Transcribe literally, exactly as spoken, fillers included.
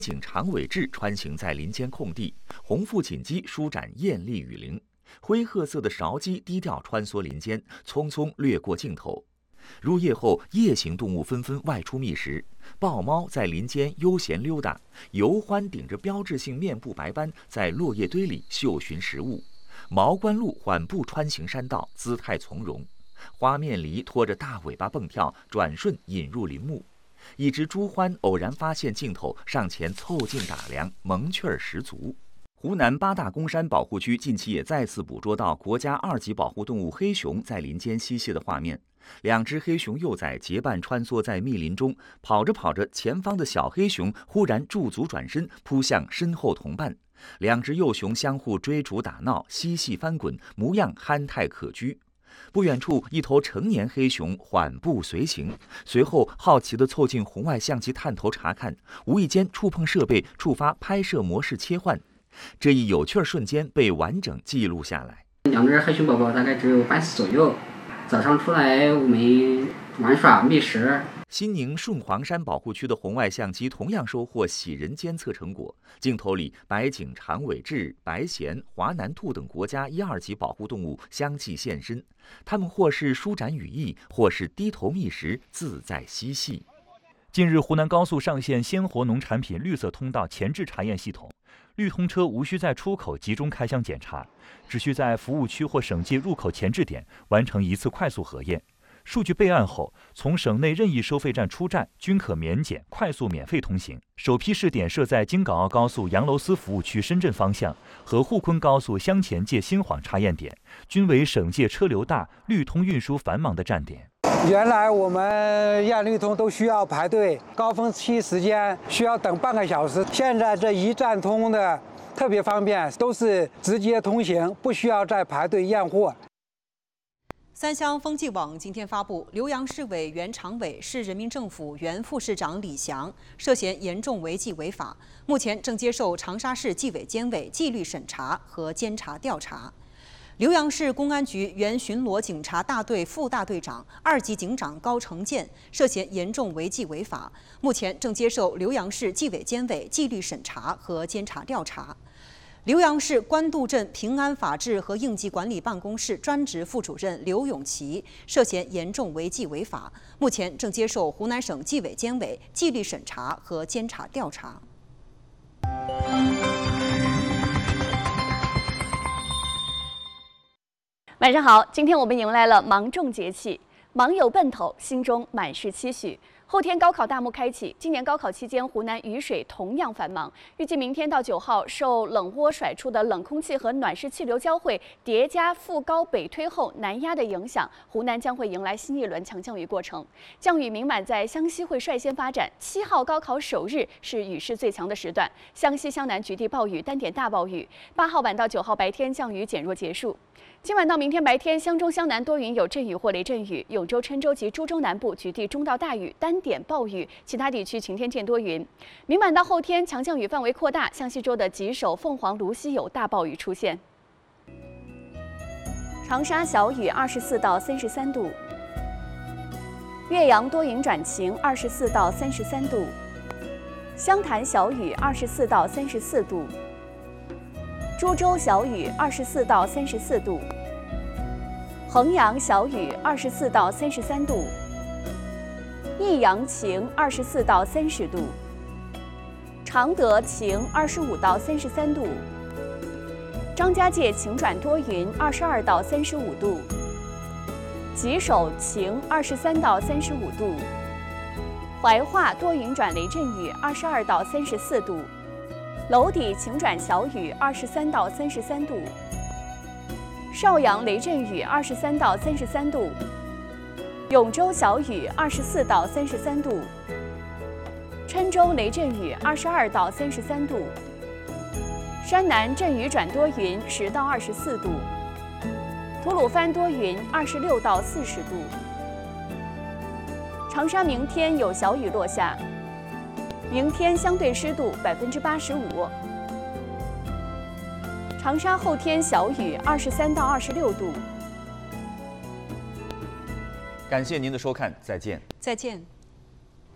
景长尾雉穿行在林间空地，红腹锦鸡舒展艳丽羽翎，灰褐色的韶鸡低调穿梭林间，匆匆掠过镜头。入夜后，夜行动物纷纷外出觅食，豹猫在林间悠闲溜达，游獾顶着标志性面部白斑在落叶堆里嗅寻食物，毛冠鹭缓步穿行山道，姿态从容。花面狸拖着大尾巴蹦跳，转瞬引入林木。一只朱獾偶然发现镜头，上前凑近打量，萌趣儿十足。湖南八大公山保护区近期也再次捕捉到国家二级保护动物黑熊在林间嬉戏的画面。两只黑熊幼崽结伴穿梭在密林中，跑着跑着，前方的小黑熊忽然驻足转身，扑向身后同伴。两只幼熊相互追逐打闹，嬉戏翻滚，模样憨态可掬。不远处，一头成年黑熊缓步随行，随后好奇地凑近红外相机探头查看，无意间触碰设备，触发拍摄模式切换。这一有趣瞬间被完整记录下来。 两只黑熊宝宝大概只有半岁左右，早上出来我们玩耍觅食。 新宁顺黄山保护区的红外相机同样收获喜人监测成果，镜头里白颈长尾雉、白鹇、华南兔等国家一二级保护动物相继现身，它们或是舒展羽翼，或是低头觅食，自在嬉戏。 近日，湖南高速上线鲜活农产品绿色通道前置查验系统，绿通车无需在出口集中开箱检查，只需在服务区或省界入口前置点完成一次快速核验。数据备案后，从省内任意收费站出站均可免检、快速免费通行。首批试点设在京港澳高速杨楼司服务区深圳方向和沪昆高速湘黔界新晃查验点，均为省界车流大、绿通运输繁忙的站点。 原来我们验绿通都需要排队，高峰期时间需要等半个小时。现在这一站通的特别方便，都是直接通行，不需要再排队验货。 三湘风纪网今天发布，浏阳市委原常委、市人民政府原副市长李翔涉嫌严重违纪违法，目前正接受长沙市纪委监委纪律审查和监察调查。浏阳市公安局原巡逻警察大队副大队长、二级警长高成建涉嫌严重违纪违法，目前正接受浏阳市纪委监委纪律审查和监察调查。浏阳市官渡镇平安法治和应急管理办公室专职副主任刘永奇涉嫌严重违纪违法，目前正接受湖南省纪委监委纪律审查和监察调查。 晚上好，今天我们迎来了芒种节气，芒有奔头，心中满是期许。后天高考大幕开启，今年高考期间，湖南雨水同样繁忙。预计明天到九号，受冷涡甩出的冷空气和暖湿气流交汇，叠加副高北推后南压的影响，湖南将会迎来新一轮强降雨过程。降雨明晚在湘西会率先发展，七号高考首日是雨势最强的时段，湘西、湘南局地暴雨，单点大暴雨。八号晚到九号白天降雨减弱结束。今晚到明天白天，湘中、湘南多云有阵雨或雷阵雨，永州、郴州及株洲南部局地中到大雨，单点暴雨，其他地区晴天见多云。明晚到后天，强降雨范围扩大，向西州的吉首、凤凰、芦溪有大暴雨出现。长沙小雨，二十四到三十三度；岳阳多云转晴，二十四到三十三度；湘潭小雨，二十四到三十四度。株洲小雨，二十四到三十四度；衡阳小雨，二十四到三十三度；益阳晴，二十四到三十度；常德晴，二十五到三十三度；张家界晴转多云，二十二到三十五度；吉首晴，二十三到三十五度；怀化多云转雷阵雨，二十二到三十四度。娄底晴转小雨，二十三到三十三度；邵阳雷阵雨，二十三到三十三度；永州小雨，二十四到三十三度；郴州雷阵雨，二十二到三十三度；山南阵雨转多云，十到二十四度；吐鲁番多云，二十六到四十度；长沙明天有小雨落下。明天相对湿度百分之八十五。长沙后天小雨，二十三到二十六度。 感谢您的收看，再见。 再见。